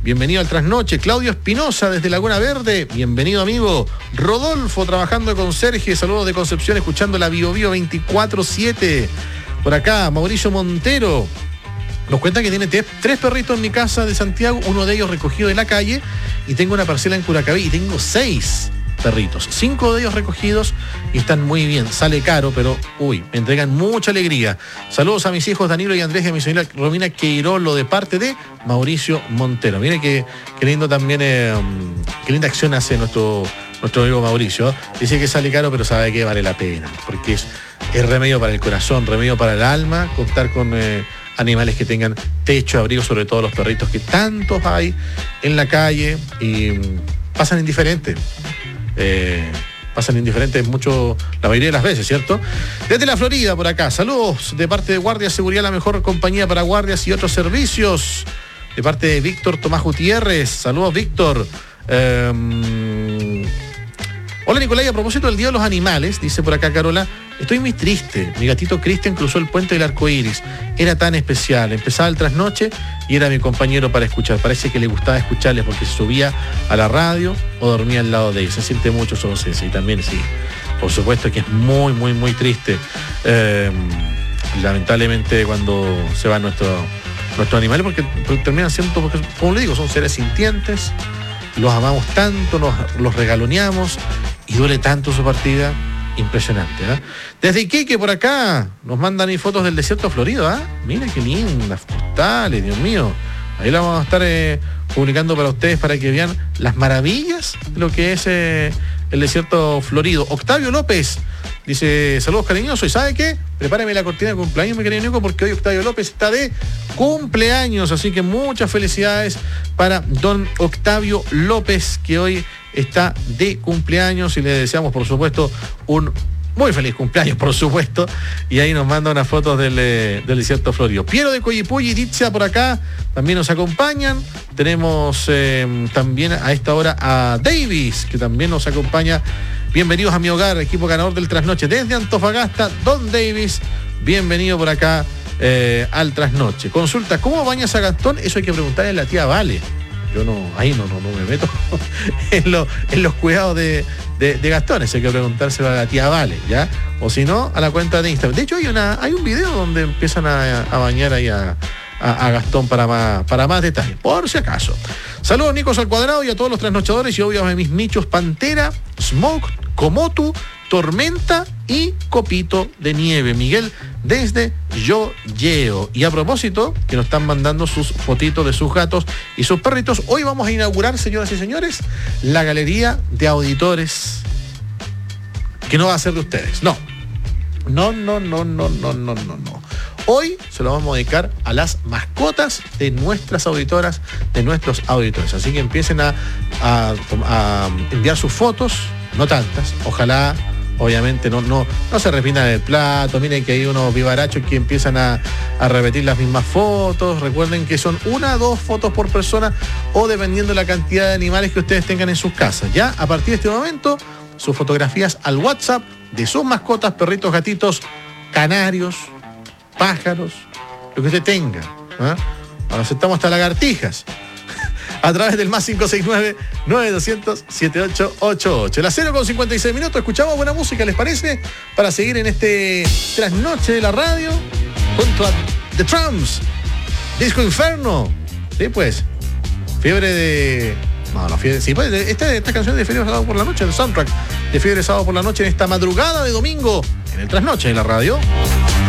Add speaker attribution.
Speaker 1: bienvenido al Trasnoche. Claudio Espinosa desde Laguna Verde, bienvenido amigo. Rodolfo trabajando de conserje, saludos de Concepción, escuchando la Bio Bio 24/7. Por acá, Mauricio Montero nos cuenta que tiene 3 perritos en mi casa de Santiago, uno de ellos recogido de la calle, y tengo una parcela en Curacaví y tengo 6 perritos, 5 de ellos recogidos y están muy bien. Sale caro, pero me entregan mucha alegría. Saludos a mis hijos Danilo y Andrés y a mi señora Romina Queirolo de parte de Mauricio Montero. Mire qué lindo también, qué linda acción hace nuestro amigo Mauricio. Dice que sale caro, pero sabe que vale la pena, porque es remedio para el corazón, remedio para el alma, contar con animales que tengan techo, abrigo, sobre todo los perritos que tantos hay en la calle y pasan indiferentes. Mucho, la mayoría de las veces, ¿cierto? Desde la Florida, por acá, saludos de parte de Guardia Seguridad, la mejor compañía para guardias y otros servicios, de parte de Víctor Tomás Gutiérrez. Saludos, Víctor. Hola, Nicolai, a propósito del Día de los Animales, dice por acá Carola, estoy muy triste. Mi gatito Cristian cruzó el puente del arco iris. Era tan especial. Empezaba el trasnoche y era mi compañero para escuchar. Parece que le gustaba escucharles porque se subía a la radio o dormía al lado de ellos. Se siente mucho eso, César. Y también sí, por supuesto que es muy, muy, muy triste. Lamentablemente cuando se van nuestros animales, porque terminan siendo, porque, como le digo, son seres sintientes. Los amamos tanto, los regaloneamos y duele tanto su partida. Impresionante, ¿eh? Desde Iquique, por acá, nos mandan ahí fotos del desierto florido, ¿eh? Mira qué lindas postales, Dios mío. Ahí la vamos a estar publicando para ustedes para que vean las maravillas de lo que es el desierto florido. Octavio López dice, saludos cariñosos, ¿y sabe qué? Prepárame la cortina de cumpleaños, mi querido Nico, porque hoy Octavio López está de cumpleaños, así que muchas felicidades para don Octavio López, que hoy está de cumpleaños, y le deseamos, por supuesto, un muy feliz cumpleaños, por supuesto. Y ahí nos manda unas fotos del desierto florido. Piero de Coyipulli y Ditzia por acá también nos acompañan. Tenemos también a esta hora a Davis, que también nos acompaña. Bienvenidos a mi hogar, equipo ganador del Trasnoche desde Antofagasta. Don Davis, bienvenido por acá al Trasnoche. Consulta, ¿cómo bañas a Gastón? Eso hay que preguntarle a la tía Vale. Yo no me meto en los cuidados de Gastón. Eso hay que preguntárselo a la tía Vale, ¿ya? O si no, a la cuenta de Instagram. De hecho, hay un video donde empiezan a bañar ahí a Gastón para más detalles, por si acaso. Saludos, Nicos al cuadrado, y a todos los trasnochadores, y obvio a mis michos Pantera, Smoke, Komotu, Tormenta y Copito de Nieve. Miguel desde Yoyeo. Y a propósito, que nos están mandando sus fotitos de sus gatos y sus perritos, hoy vamos a inaugurar, señoras y señores, la galería de auditores, que no va a ser de ustedes. No. Hoy se lo vamos a dedicar a las mascotas de nuestras auditoras, de nuestros auditores. Así que empiecen a enviar sus fotos, no tantas, ojalá. Obviamente no se repitan el plato. Miren que hay unos vivarachos que empiezan a repetir las mismas fotos. Recuerden que son 1 o 2 fotos por persona, o dependiendo de la cantidad de animales que ustedes tengan en sus casas. Ya a partir de este momento, sus fotografías al WhatsApp de sus mascotas, perritos, gatitos, canarios, pájaros, lo que usted tenga. Ahora aceptamos hasta lagartijas. A través del más 569-9200-7888. Las 0:56 minutos. Escuchamos buena música, ¿les parece? Para seguir en este trasnoche de la radio junto a The Trumps, Disco Inferno. Sí, pues. Fiebre de... No, fiebre... Sí, pues. Esta canción de Fiebre de Sábado por la Noche, el soundtrack de Fiebre de Sábado por la Noche en esta madrugada de domingo en el trasnoche de la radio.